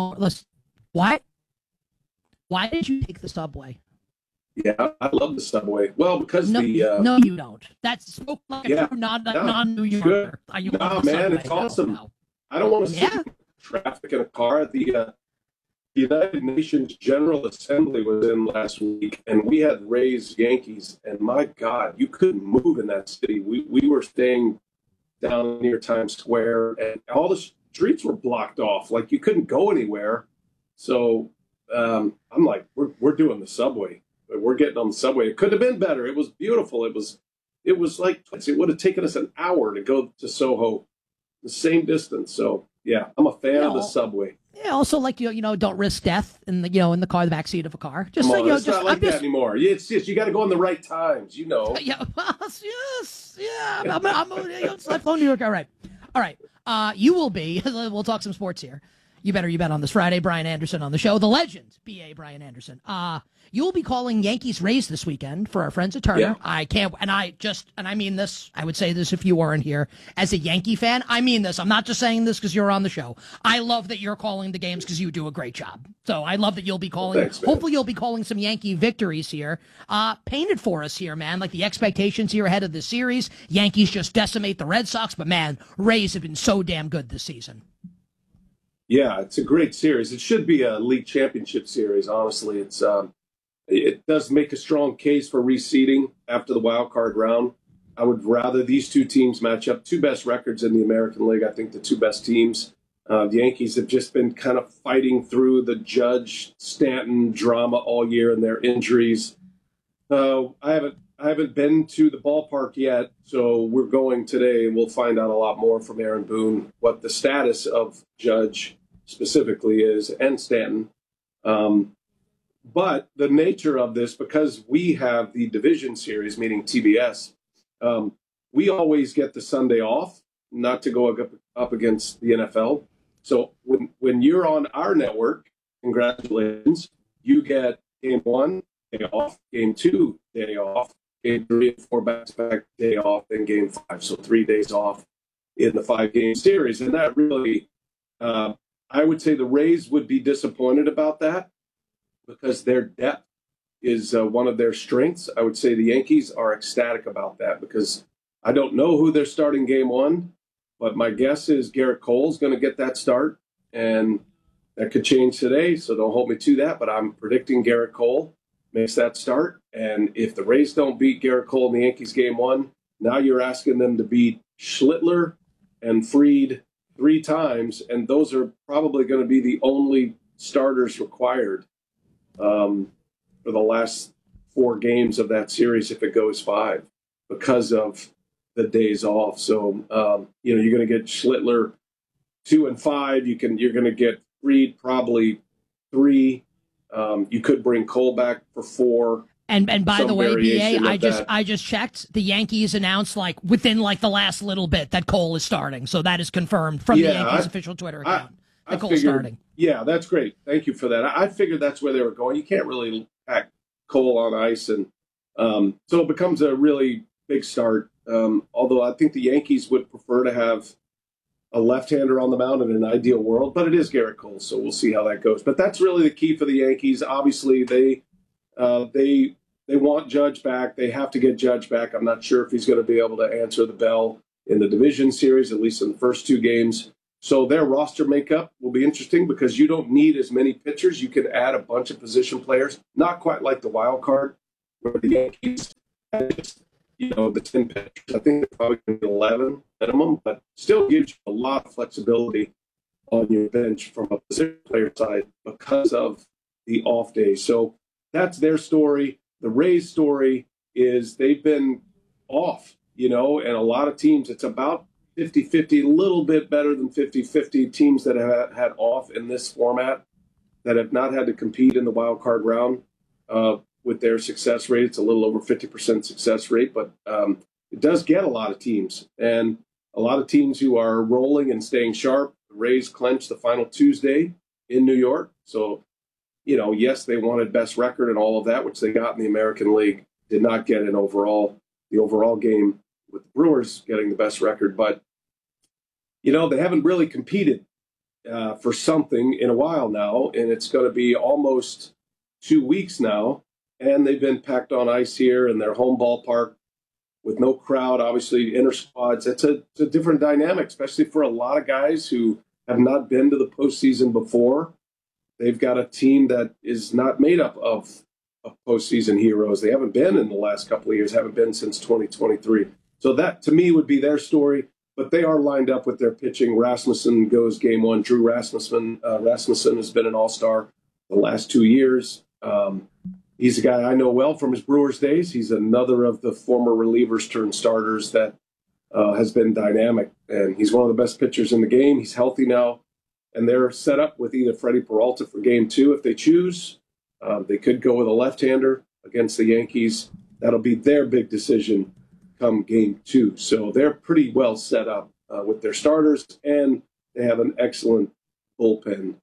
Speaker 1: why did you take the subway?
Speaker 2: Yeah, I love the subway. Well, because
Speaker 1: no, you don't. That's spoke like a true non-New Yorker.
Speaker 2: No, man, it's awesome. No. I don't want to see traffic in a car. The United Nations General Assembly was in last week, and we had Rays Yankees, and my God, you couldn't move in that city. We were staying down near Times Square, and all the streets were blocked off. Like, you couldn't go anywhere. So I'm like, we're doing the subway. We're getting on the subway. It could have been better. It was beautiful. It was like, it would have taken us an hour to go to Soho, the same distance. So yeah, I'm a fan of the subway.
Speaker 1: Yeah. Also, like don't risk death in the the car, the backseat of a car.
Speaker 2: Just like it's not like that anymore. It's just you got to go in the right times.
Speaker 1: Yeah. Yes. Yeah. I'm from New York. All right. You will be. We'll talk some sports here. You bet on this Friday. Brian Anderson on the show. The legend, B.A. Brian Anderson. You will be calling Yankees Rays this weekend for our friends at Turner. Yeah. I can't, and I mean this, I would say this if you weren't here. As a Yankee fan, I mean this. I'm not just saying this because you're on the show. I love that you're calling the games because you do a great job. So I love that you'll be calling.
Speaker 2: Thanks,
Speaker 1: hopefully you'll be calling some Yankee victories here. Paint it for us here, man. Like the expectations here ahead of the series. Yankees just decimate the Red Sox, but man, Rays have been so damn good this season.
Speaker 2: Yeah, it's a great series. It should be a league championship series. Honestly, it does make a strong case for reseeding after the wild card round. I would rather these two teams match up. Two best records in the American League. I think the two best teams. The Yankees have just been kind of fighting through the Judge Stanton drama all year and their injuries. I haven't been to the ballpark yet, so we're going today. We'll find out a lot more from Aaron Boone what the status of Judge specifically is and Stanton. But the nature of this, because we have the division series, meaning TBS, we always get the Sunday off, not to go up against the NFL. So when you're on our network, congratulations, you get game 1, day off, game 2, day off, game 3 and 4 back-to-back, day off, then game 5. So 3 days off in the 5-game series. And that really, I would say the Rays would be disappointed about that, because their depth is one of their strengths. I would say the Yankees are ecstatic about that because I don't know who they're starting game 1, but my guess is Garrett Cole's going to get that start, and that could change today, so don't hold me to that, but I'm predicting Garrett Cole makes that start. And if the Rays don't beat Garrett Cole in the Yankees game 1, now you're asking them to beat Schlittler and Fried 3 times, and those are probably going to be the only starters required for the last 4 games of that series if it goes 5 because of the days off. So, you're going to get Schlittler 2 and 5. You're going to get Fried probably 3. You could bring Cole back for 4.
Speaker 1: And by the way, BA, I just checked. The Yankees announced within the last little bit that Cole is starting. So that is confirmed from the Yankees official Twitter account. Cole's starting.
Speaker 2: Yeah, that's great. Thank you for that. I figured that's where they were going. You can't really pack Cole on ice, and so it becomes a really big start. Although I think the Yankees would prefer to have a left-hander on the mound in an ideal world, but it is Garrett Cole, so we'll see how that goes. But that's really the key for the Yankees. Obviously, they want Judge back. They have to get Judge back. I'm not sure if he's going to be able to answer the bell in the division series, at least in the first 2 games. So their roster makeup will be interesting because you don't need as many pitchers. You can add a bunch of position players, not quite like the wild card where the Yankees had the 10 pitchers. I think they're probably going to be 11 minimum, but still gives you a lot of flexibility on your bench from a position player side because of the off days. So that's their story. The Rays story is they've been off, and a lot of teams, it's about 50-50, a little bit better than 50-50 teams that have had off in this format that have not had to compete in the wild card round with their success rate. It's a little over 50% success rate, but it does get a lot of teams, and a lot of teams who are rolling and staying sharp. The Rays clinched the final Tuesday in New York. So, yes, they wanted best record and all of that, which they got in the American League, did not get the overall game with the Brewers getting the best record. But, they haven't really competed for something in a while now, and it's going to be almost 2 weeks now. And they've been packed on ice here in their home ballpark with no crowd, obviously inter squads. It's a different dynamic, especially for a lot of guys who have not been to the postseason before. They've got a team that is not made up of postseason heroes. They haven't been in the last couple of years, haven't been since 2023. So that, to me, would be their story. But they are lined up with their pitching. Rasmussen goes game 1. Drew Rasmussen has been an all-star the last 2 years. He's a guy I know well from his Brewers days. He's another of the former relievers turned starters that has been dynamic. And he's one of the best pitchers in the game. He's healthy now. And they're set up with either Freddie Peralta for game 2 if they choose. They could go with a left-hander against the Yankees. That'll be their big decision come game 2. So they're pretty well set up with their starters, and they have an excellent bullpen.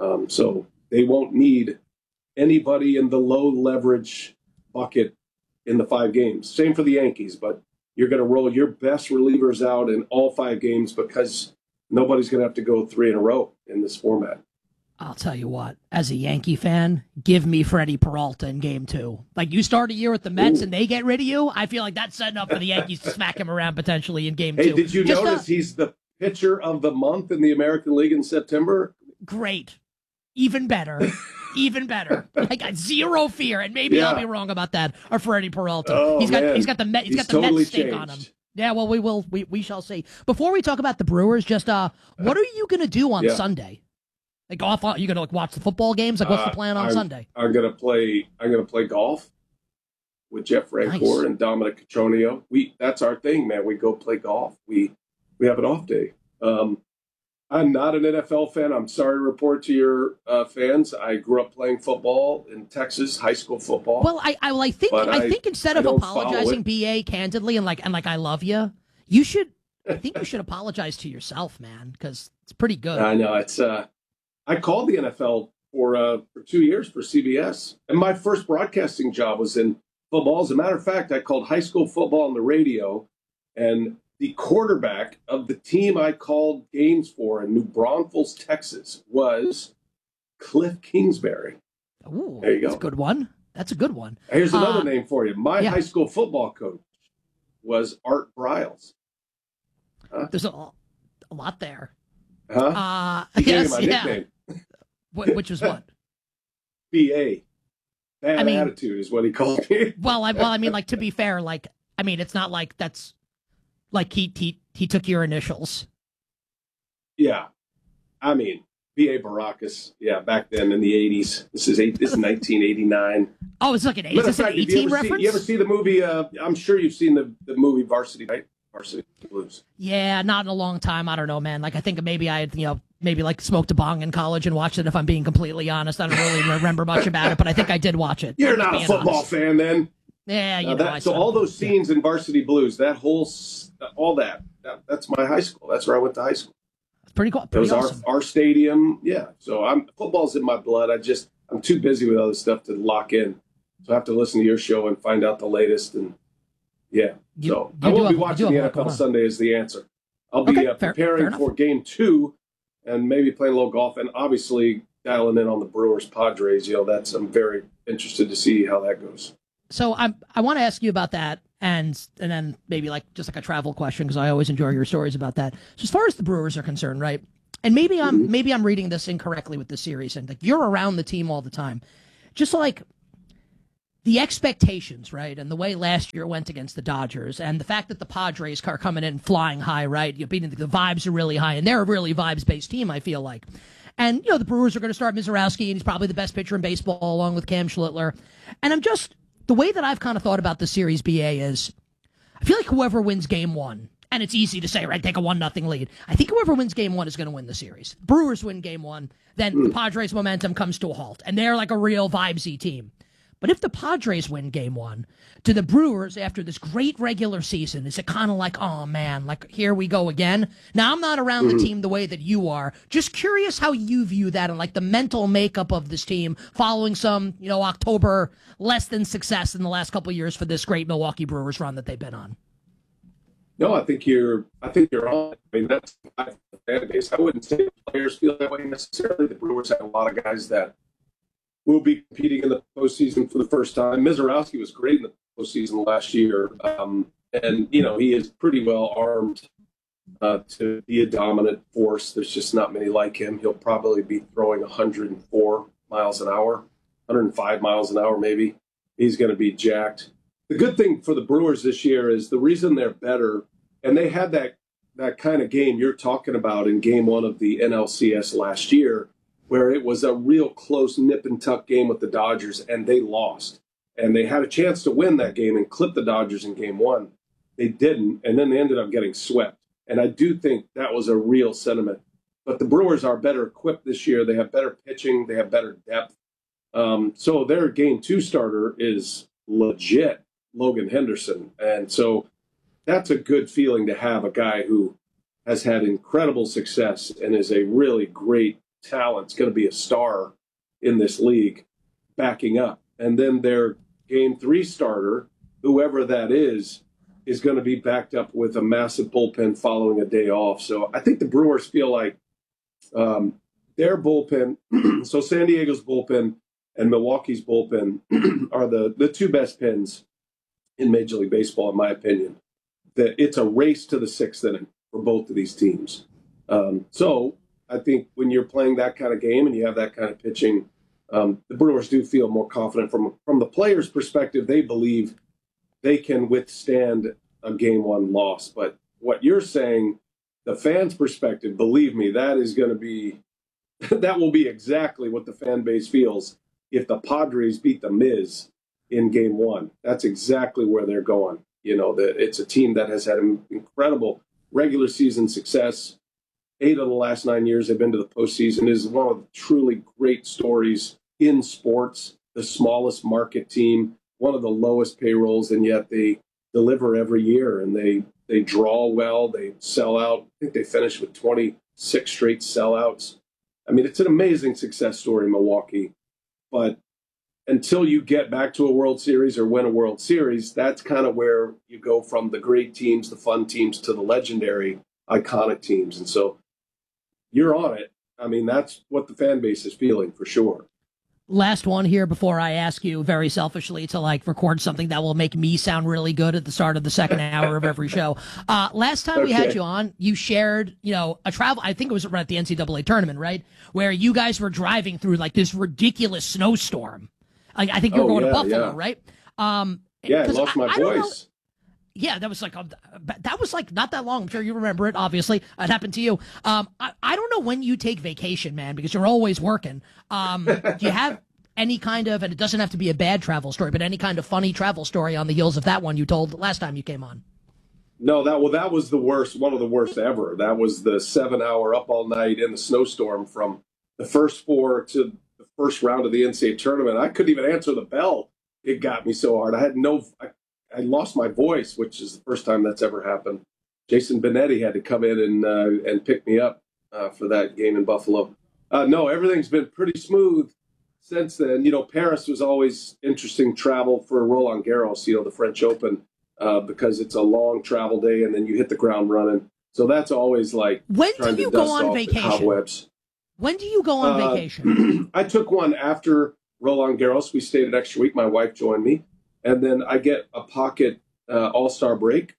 Speaker 2: So they won't need anybody in the low leverage bucket in the 5 games. Same for the Yankees, but you're going to roll your best relievers out in all 5 games because nobody's going to have to go 3 in a row in this format.
Speaker 1: I'll tell you what, as a Yankee fan, give me Freddie Peralta in game 2. You start a year with the Mets and they get rid of you, I feel like that's setting up for the Yankees to smack him around potentially in game 2.
Speaker 2: Hey, did you notice he's the pitcher of the month in the American League in September?
Speaker 1: Great. Even better. Even better. I got zero fear, and maybe I'll be wrong about that. Or Freddie Peralta.
Speaker 2: Oh,
Speaker 1: he's got the Mets stink on him. Yeah, well, we shall see. Before we talk about the Brewers, just what are you going to do on Sunday? Are you going to watch the football games? What's the plan on Sunday?
Speaker 2: I'm going to play golf with Jeff Rancor and Dominic Cotroneo. That's our thing, man. We go play golf. We have an off day. I'm not an NFL fan. I'm sorry to report to your fans. I grew up playing football in Texas, high school football.
Speaker 1: Well, I think instead of apologizing, BA, candidly, and I love you, you should apologize to yourself, man, because it's pretty good.
Speaker 2: I know it's. I called the NFL for 2 years for CBS, and my first broadcasting job was in football. As a matter of fact, I called high school football on the radio, and the quarterback of the team I called games for in New Braunfels, Texas, was Cliff Kingsbury.
Speaker 1: Ooh,
Speaker 2: there you go.
Speaker 1: That's a good one. That's a good one.
Speaker 2: Here's another name for you. My high school football coach was Art Briles.
Speaker 1: There's a lot there.
Speaker 2: He gave me my nickname.
Speaker 1: Which was what?
Speaker 2: BA. Bad attitude is what he called me.
Speaker 1: To be fair, it's not like that's he took your initials.
Speaker 2: Yeah. B.A. Baracus. Yeah, back then in the 80s. This is 1989.
Speaker 1: Oh, it's like an 18 reference?
Speaker 2: You ever see the movie? I'm sure you've seen the movie Varsity, right? Varsity Blues.
Speaker 1: Yeah, not in a long time. I don't know, man. I think maybe I had, maybe like smoked a bong in college and watched it. If I'm being completely honest, I don't really remember much about it, but I think I did watch it.
Speaker 2: You're not a football fan, then.
Speaker 1: Yeah,
Speaker 2: so all those scenes in Varsity Blues, that whole, all that's my high school. That's where I went to high school.
Speaker 1: It's pretty cool.
Speaker 2: It was
Speaker 1: awesome.
Speaker 2: our stadium. Yeah. So football's in my blood. I'm too busy with other stuff to lock in. So I have to listen to your show and find out the latest. And I won't be watching the NFL Sunday is the answer. I'll be preparing for game 2 and maybe playing a little golf and obviously dialing in on the Brewers Padres. I'm very interested to see how that goes.
Speaker 1: So I want to ask you about that and then maybe just like a travel question, because I always enjoy your stories about that. So as far as the Brewers are concerned, right? And maybe I'm reading this incorrectly with this series, and you're around the team all the time. Just like the expectations, right? And the way last year went against the Dodgers, and the fact that the Padres are coming in flying high, right? The vibes are really high, and they're a really vibes-based team, I feel like. And, the Brewers are going to start Mizorowski, and he's probably the best pitcher in baseball along with Cam Schlittler. And the way that I've kind of thought about the series, BA, is I feel like whoever wins game 1, and it's easy to say, right, take a 1-0 lead. I think whoever wins game 1 is going to win the series. Brewers win game 1, then the Padres' momentum comes to a halt, and they're like a real vibesy team. But if the Padres win game 1, to the Brewers, after this great regular season, is it kind of like, oh, man, like, here we go again? Now, I'm not around the team the way that you are. Just curious how you view that and, like, the mental makeup of this team following some, October less than success in the last couple of years for this great Milwaukee Brewers run that they've been on.
Speaker 2: No, I think you're on. I mean, that's the fan base. I wouldn't say the players feel that way necessarily. The Brewers have a lot of guys that will be competing in the postseason for the first time. Mizorowski was great in the postseason last year. And, he is pretty well armed to be a dominant force. There's just not many like him. He'll probably be throwing 104 miles an hour, 105 miles an hour maybe. He's going to be jacked. The good thing for the Brewers this year is the reason they're better, and they had that kind of game you're talking about in game 1 of the NLCS last year, where it was a real close nip-and-tuck game with the Dodgers, and they lost. And they had a chance to win that game and clip the Dodgers in game 1. They didn't, and then they ended up getting swept. And I do think that was a real sentiment. But the Brewers are better equipped this year. They have better pitching. They have better depth. So their game 2 starter is legit, Logan Henderson. And so that's a good feeling to have a guy who has had incredible success and is a really great talent's going to be a star in this league backing up. And then their game 3 starter, whoever that is going to be backed up with a massive bullpen following a day off. So I think the Brewers feel like their bullpen, so San Diego's bullpen and Milwaukee's bullpen are the 2 best pens in Major League Baseball, in my opinion. That it's a race to the 6th inning for both of these teams. So I think when you're playing that kind of game and you have that kind of pitching, the Brewers do feel more confident from the players' perspective. They believe they can withstand a game 1 loss. But what you're saying, the fans' perspective, believe me, that will be exactly what the fan base feels if the Padres beat the Miz in game 1. That's exactly where they're going. It's a team that has had incredible regular season success. 8 of the last 9 years they've been to the postseason. It is one of the truly great stories in sports. The smallest market team, one of the lowest payrolls, and yet they deliver every year, and they draw well. They sell out. I think they finished with 26 straight sellouts. I mean, it's an amazing success story in Milwaukee. But until you get back to a World Series or win a World Series, that's kind of where you go from the great teams, the fun teams, to the legendary, iconic teams. And so you're on it. I mean, that's what the fan base is feeling for sure.
Speaker 1: Last one here before I ask you very selfishly to record something that will make me sound really good at the start of the second hour of every show. Last time we had you on, you shared, a travel, I think it was at the NCAA tournament, right? Where you guys were driving through this ridiculous snowstorm. I think you were going to Buffalo, right?
Speaker 2: I lost my voice.
Speaker 1: Yeah, that was not that long. I'm sure you remember it. Obviously, it happened to you. I don't know when you take vacation, man, because you're always working. Do you have any kind of, and it doesn't have to be a bad travel story, but any kind of funny travel story on the heels of that one you told last time you came on?
Speaker 2: No, that was the worst, one of the worst ever. That was the 7-hour up all night in the snowstorm from the first 4 to the first round of the NCAA tournament. I couldn't even answer the bell. It got me so hard. I lost my voice, which is the first time that's ever happened. Jason Benetti had to come in and pick me up for that game in Buffalo. No, everything's been pretty smooth since then. Paris was always interesting travel for Roland Garros, the French Open. Because it's a long travel day and then you hit the ground running. So that's always like
Speaker 1: when do you go on vacation?
Speaker 2: Cobwebs.
Speaker 1: When do you go on vacation?
Speaker 2: I took one after Roland Garros. We stayed an extra week. My wife joined me. And then I get a pocket all-star break.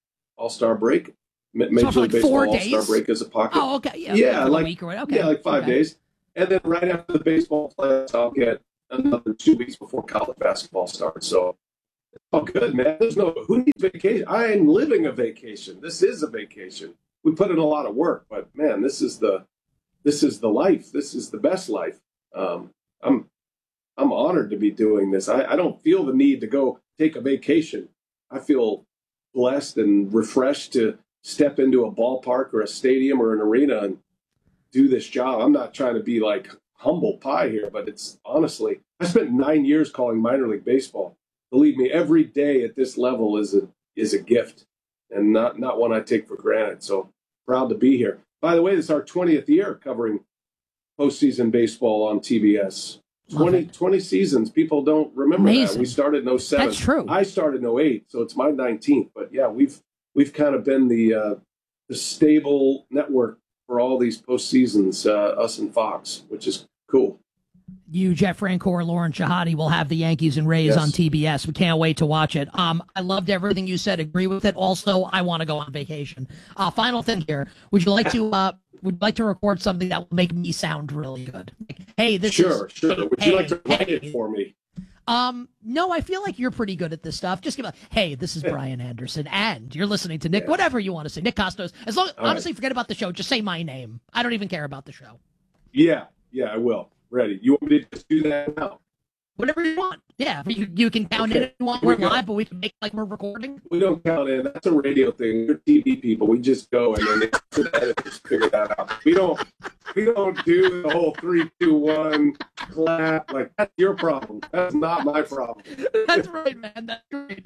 Speaker 2: Major League Baseball all-star break is a pocket.
Speaker 1: Oh, okay.
Speaker 2: Yeah,
Speaker 1: like a week or okay.
Speaker 2: Yeah, like 5 days. And then right after the baseball playoffs, I'll get another 2 weeks before college basketball starts. So oh, good, man. Who needs vacation? I am living a vacation. This is a vacation. We put in a lot of work, but man, this is the life. This is the best life. I'm honored to be doing this. I don't feel the need to go take a vacation. I feel blessed and refreshed to step into a ballpark or a stadium or an arena and do this job. I'm not trying to be like humble pie here, but it's honestly, I spent 9 years calling minor league baseball. Believe me, every day at this level is a gift and not one I take for granted. So proud to be here. By the way, this is our 20th year covering postseason baseball on TBS. 20 seasons. People don't remember that. We started in 07.
Speaker 1: That's true.
Speaker 2: I started in 08, so it's my 19th. But yeah, we've kind of been the stable network for all these postseasons, us and Fox, which is cool.
Speaker 1: You, Jeff Francoeur, Lauren Shahadi will have the Yankees and Rays on TBS. We can't wait to watch it. I loved everything you said. Agree with it. Also, I want to go on vacation. Final thing here. Would you like to record something that will make me sound really good? Like, hey, this
Speaker 2: Sure. Would you like to write it for me?
Speaker 1: No, I feel like you're pretty good at this stuff. Just give a, hey, this is Brian Anderson, and you're listening to Nick, whatever you want to say. Nick Kostos. Honestly, forget about the show. Just say my name. I don't even care about the show.
Speaker 2: Yeah, I will. Ready. You want me to just do that now?
Speaker 1: Whatever you want. Yeah, you can count in if you want. We're live, but we can make like we're recording.
Speaker 2: We don't count in. That's a radio thing. We're TV people. We just go and then the editors figure that out. We don't do the whole 3, 2, 1 clap. Like that's your problem. That's not my problem.
Speaker 1: That's right, man. That's right.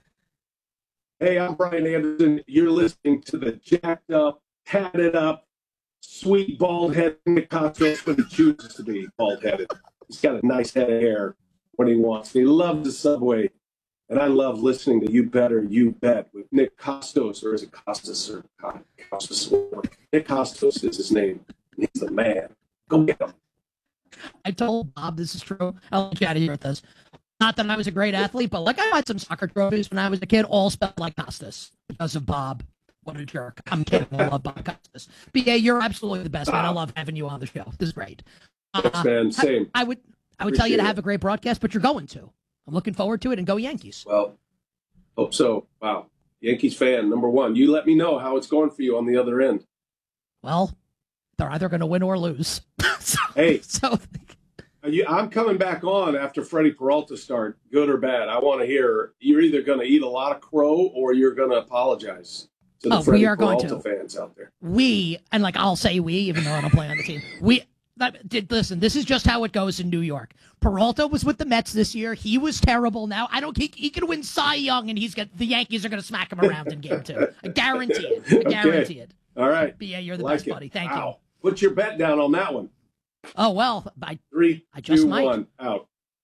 Speaker 2: Hey, I'm Brian Anderson. You're listening to the jacked up, padded up, sweet bald-headed Nick Kostos when he chooses to be bald-headed. He's got a nice head of hair when he wants. He loves the subway, and I love listening to You Better, You Bet with Nick Kostos, or is it Costas or Costas? Nick Kostos is his name. He's the man. Go get him.
Speaker 1: I told Bob this is true. I'll let you out of here with this. Not that I was a great athlete, but like I had some soccer trophies when I was a kid, all spelled like Kostas because of Bob. What a jerk. I'm kidding. I love Bob Costas. BA, you're absolutely the best, man. I love having you on the show. This is great.
Speaker 2: Thanks, man. Same.
Speaker 1: I would tell you to have a great broadcast, but you're going to. I'm looking forward to it, and go Yankees.
Speaker 2: Well, hope so. Wow. Yankees fan, number one. You let me know how it's going for you on the other end.
Speaker 1: Well, they're either going to win or lose.
Speaker 2: I'm coming back on after Freddie Peralta start, good or bad. I want to hear you're either going to eat a lot of crow or you're going to apologize. To the Freddie Peralta fans out there.
Speaker 1: I'll say we, even though I don't play on the team. Listen, this is just how it goes in New York. Peralta was with the Mets this year. He was terrible. Now he can win Cy Young, and the Yankees are going to smack him around in Game 2. I guarantee it. I guarantee it.
Speaker 2: All right.
Speaker 1: BA, you're the best, buddy. Thank you.
Speaker 2: Put your bet down on that one.
Speaker 1: Oh well,
Speaker 2: 3, 2, 1, out.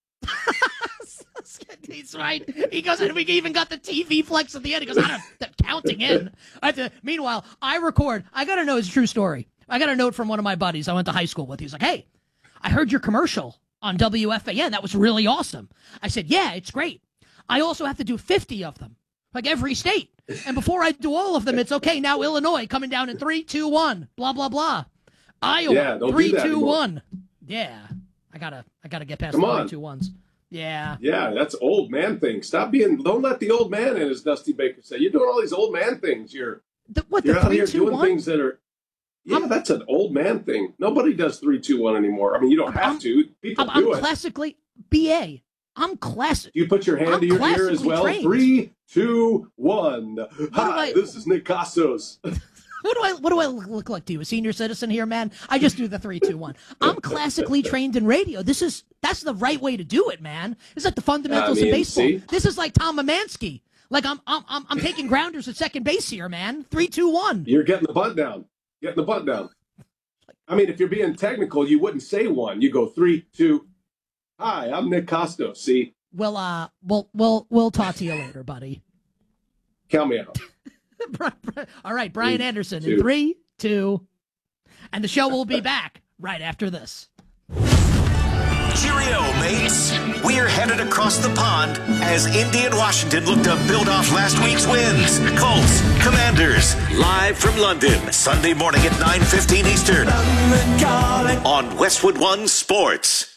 Speaker 1: He's right. He goes, and we even got the TV flex at the end. He goes, I'm counting in. Meanwhile, I got to know his true story. I got a note from one of my buddies I went to high school with. He's like, hey, I heard your commercial on WFAN. That was really awesome. I said, yeah, it's great. I also have to do 50 of them, like every state. And before I do all of them, it's okay. Now Illinois coming down in 3, 2, 1, blah, blah, blah. Iowa, 3, 2, 1. Yeah, I gotta get past the 3, 2, 1s. Yeah.
Speaker 2: Yeah, that's old man thing. Don't let the old man in, as Dusty Baker said. You're doing all these old man things. You're out here doing things that are. Yeah, that's an old man thing. Nobody does 3, 2, 1 anymore. I mean, you don't have to. People do it.
Speaker 1: Classically BA. I'm classic.
Speaker 2: You put your hand to your ear as well.
Speaker 1: Trained.
Speaker 2: 3, 2, 1. Hi, this is Nick Costos.
Speaker 1: What do I look like to you? A senior citizen here, man? I just do the 3, 2, 1. I'm classically trained in radio. That's the right way to do it, man. It's like the fundamentals of baseball. See? This is like Tom Mamansky. Like I'm taking grounders at second base here, man. 3, 2, 1.
Speaker 2: You're getting the bunt down. I mean, if you're being technical, you wouldn't say 1. You go 3, 2. Hi, I'm Nick Costos. See?
Speaker 1: Well, we'll talk to you later, buddy.
Speaker 2: Count me out.
Speaker 1: All right, Brian Anderson in 3, 2, and the show will be back right after this.
Speaker 4: Cheerio, mates. We're headed across the pond as Indy and Washington look to build off last week's wins. Colts, Commanders, live from London, Sunday morning at 9:15 Eastern on Westwood One Sports.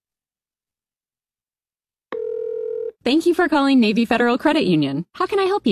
Speaker 5: Thank you for calling Navy Federal Credit Union. How can I help you?